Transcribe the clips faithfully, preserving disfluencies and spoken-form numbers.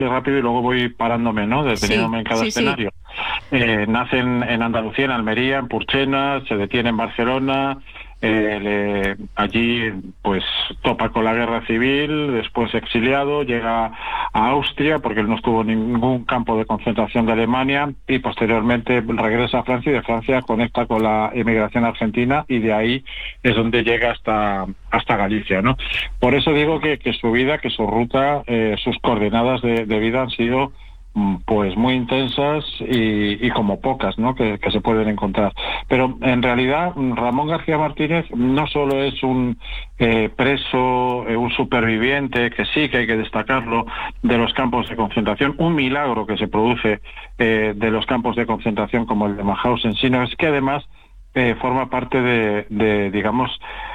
rápido y luego voy parándome, ¿no? Deteniéndome sí, en cada sí, escenario. Sí. Eh, nace en, en Andalucía, en Almería, en Purchena, se detiene en Barcelona. Eh, le, allí pues topa con la guerra civil, después exiliado, llega a Austria porque él no estuvo en ningún campo de concentración de Alemania, y posteriormente regresa a Francia, y de Francia conecta con la emigración argentina, y de ahí es donde llega hasta hasta Galicia, ¿no? Por eso digo que, que su vida, que su ruta, eh, sus coordenadas de, de vida han sido pues muy intensas y, y como pocas, ¿no? Que, que se pueden encontrar. Pero en realidad Ramón García Martínez no solo es un eh, preso, eh, un superviviente, que sí que hay que destacarlo, de los campos de concentración, un milagro que se produce eh, de los campos de concentración como el de Mauthausen, sino es que además eh, forma parte de, de digamos,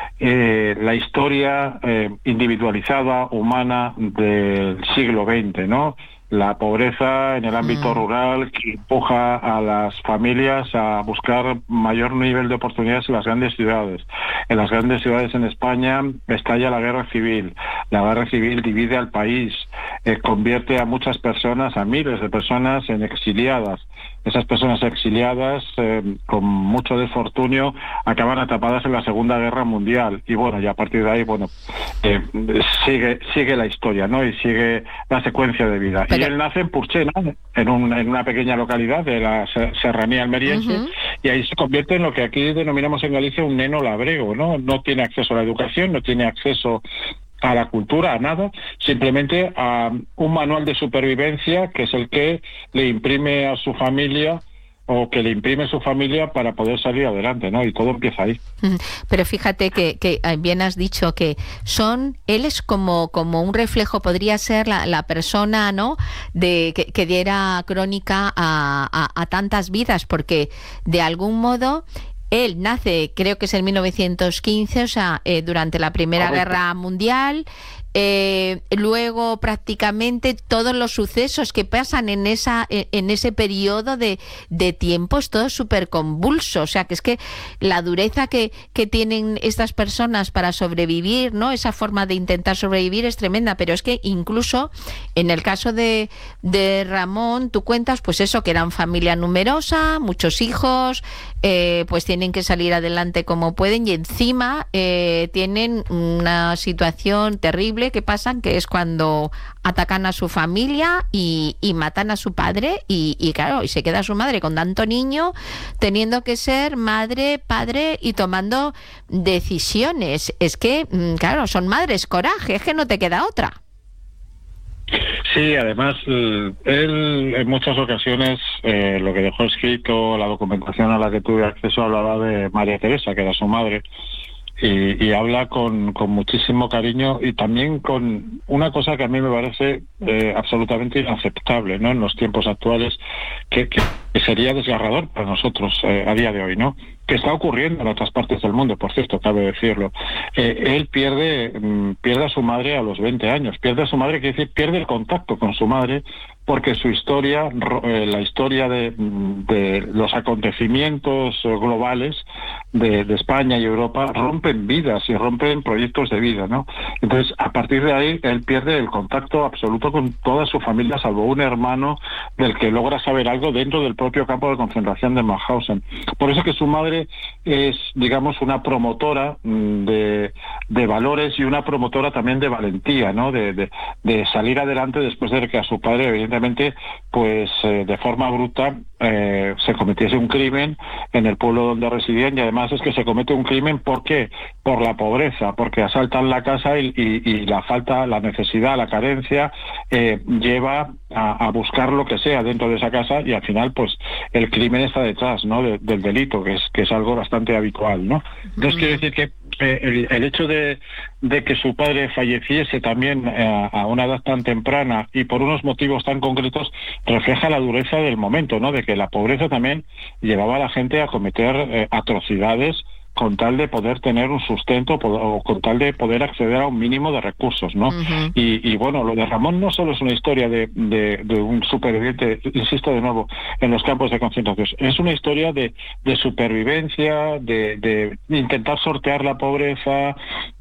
eh, la historia eh, individualizada, humana del siglo veinte, ¿no? La pobreza en el ámbito mm. rural, que empuja a las familias a buscar mayor nivel de oportunidades en las grandes ciudades. En las grandes ciudades en España estalla la guerra civil. La guerra civil divide al país, eh, convierte a muchas personas, a miles de personas, en exiliadas. Esas personas exiliadas, eh, con mucho desfortunio, acaban atrapadas en la Segunda Guerra Mundial. Y bueno, y a partir de ahí, bueno, eh, sigue sigue la historia, ¿no? Y sigue la secuencia de vida. Pero... Y él nace en Purchena, en, un, en una pequeña localidad de la serranía almeriense, uh-huh. y ahí se convierte en lo que aquí denominamos en Galicia un neno labrego, ¿no? No tiene acceso a la educación, no tiene acceso a la cultura, a nada, simplemente a un manual de supervivencia que es el que le imprime a su familia, o que le imprime su familia para poder salir adelante, ¿no? Y todo empieza ahí. Pero fíjate que, que bien has dicho que son, él es como, como un reflejo, podría ser la, la persona, ¿no? De que, que diera crónica a, a, a tantas vidas, porque de algún modo él nace, creo que es en mil novecientos quince, o sea, eh, durante la Primera Correcto. Guerra Mundial. Eh, luego prácticamente todos los sucesos que pasan en esa en ese periodo de, de tiempo es todo súper convulso, o sea que es que la dureza que, que tienen estas personas para sobrevivir, ¿no? Esa forma de intentar sobrevivir es tremenda, pero es que incluso en el caso de, de Ramón, tú cuentas pues eso, que eran familia numerosa, muchos hijos, eh, pues tienen que salir adelante como pueden, y encima eh, tienen una situación terrible que pasan, que es cuando atacan a su familia y, y matan a su padre, y, y claro, y se queda su madre con tanto niño, teniendo que ser madre, padre y tomando decisiones. Es que, claro, son madres coraje, es que no te queda otra. Sí, además, él en muchas ocasiones, eh, lo que dejó escrito, la documentación a la que tuve acceso, hablaba de María Teresa, que era su madre, y, y habla con, con muchísimo cariño, y también con una cosa que a mí me parece eh, absolutamente inaceptable, ¿no? En los tiempos actuales, que, que, que sería desgarrador para nosotros eh, a día de hoy, ¿no? Que está ocurriendo en otras partes del mundo, por cierto, cabe decirlo. Eh, él pierde, mmm, pierde a su madre a los veinte años, pierde a su madre, quiere decir, pierde el contacto con su madre, porque su historia, eh, la historia de, de los acontecimientos globales de, de España y Europa, rompen vidas y rompen proyectos de vida, ¿no? Entonces, a partir de ahí, él pierde el contacto absoluto con toda su familia, salvo un hermano del que logra saber algo dentro del propio campo de concentración de Mauthausen. Por eso que su madre es, digamos, una promotora de, de valores y una promotora también de valentía, ¿no? De, de, de salir adelante después de que a su padre, evidentemente, pues eh, de forma bruta eh, se cometiese un crimen en el pueblo donde residían, y además es que se comete un crimen, ¿por qué? Por la pobreza, porque asaltan la casa y, y, y la falta, la necesidad, la carencia eh, lleva a, a buscar lo que sea dentro de esa casa, y al final pues el crimen está detrás, ¿no? De, del delito, que es que es algo bastante habitual, ¿no? Entonces quiere decir que eh, el, el hecho de, de que su padre falleciese también eh, a una edad tan temprana y por unos motivos tan concretos refleja la dureza del momento, ¿no? De que la pobreza también llevaba a la gente a cometer eh, atrocidades con tal de poder tener un sustento o con tal de poder acceder a un mínimo de recursos, ¿no? Uh-huh. Y, y bueno, lo de Ramón no solo es una historia de, de, de un superviviente, insisto de nuevo, en los campos de concentración, es una historia de, de supervivencia, de, de intentar sortear la pobreza,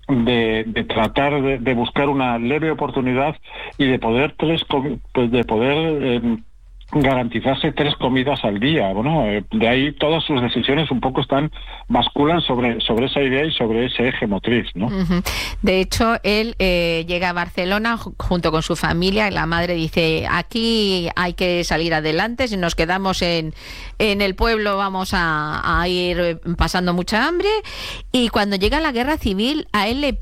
de, de tratar de, de buscar una leve oportunidad y de poder tres pues de poder eh, garantizarse tres comidas al día. Bueno, eh, de ahí todas sus decisiones un poco están basculan sobre sobre esa idea y sobre ese eje motriz, ¿no? Uh-huh. De hecho, él eh, llega a Barcelona junto con su familia y la madre dice, aquí hay que salir adelante, si nos quedamos en, en el pueblo vamos a, a ir pasando mucha hambre. Y cuando llega la guerra civil, a él le